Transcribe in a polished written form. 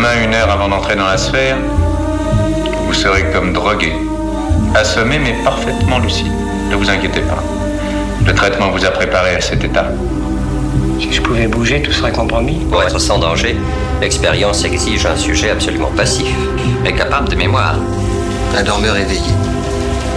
Demain, 1 heure avant d'entrer dans la sphère, vous serez comme drogué, assommé mais parfaitement lucide. Ne vous inquiétez pas. Le traitement vous a préparé à cet état. Si je pouvais bouger, tout serait compromis. Pour être sans danger, l'expérience exige un sujet absolument passif, mais capable de mémoire. Un dormeur éveillé.